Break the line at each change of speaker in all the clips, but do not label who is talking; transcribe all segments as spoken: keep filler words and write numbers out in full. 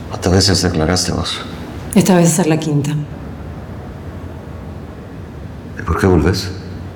¿Cuántas veces declaraste vos?
Esta vez ser la quinta.
¿Y por qué volvés?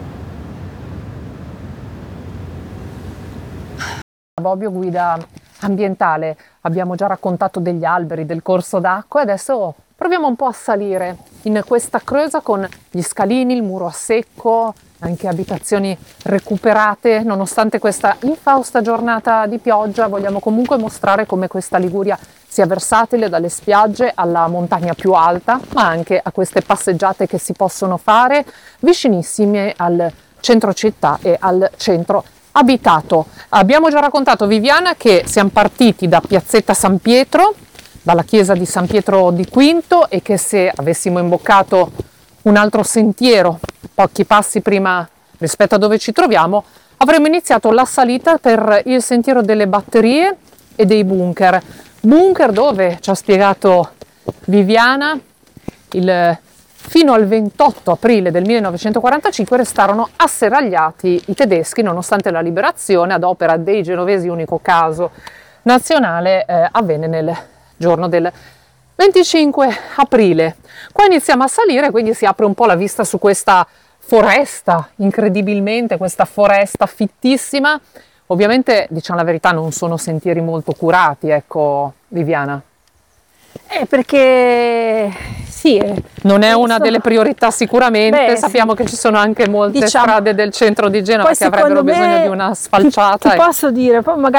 Bobbio guida ambientale, abbiamo già raccontato degli alberi, del corso d'acqua e adesso proviamo un po' a salire in questa creusa con gli scalini, il muro a secco, anche abitazioni recuperate. Nonostante questa infausta giornata di pioggia, vogliamo comunque mostrare come questa Liguria sia versatile, dalle spiagge alla montagna più alta, ma anche a queste passeggiate che si possono fare vicinissime al centro città e al centro abitato. Abbiamo già raccontato, Viviana, che siamo partiti da Piazzetta San Pietro, dalla chiesa di San Pietro di Quinto, e che se avessimo imboccato un altro sentiero pochi passi prima rispetto a dove ci troviamo, avremmo iniziato la salita per il sentiero delle batterie e dei bunker. Bunker dove, ci ha spiegato Viviana, il fino al ventotto aprile del millenovecentoquarantacinque restarono asserragliati i tedeschi, nonostante la liberazione ad opera dei genovesi, unico caso nazionale, eh, avvenne nel giorno del venticinque aprile. Qua iniziamo a salire, quindi si apre un po' la vista su questa foresta, incredibilmente, questa foresta fittissima. Ovviamente, diciamo la verità, non sono sentieri molto curati, ecco, Viviana.
Eh, perché sì, eh,
non è una delle priorità sicuramente.
Beh,
sappiamo
sì.
che ci sono anche molte
Diciamo,
strade del centro di Genova
poi
che avrebbero
secondo me,
bisogno di una sfalciata.
Ti, ti
e...
posso dire, poi magari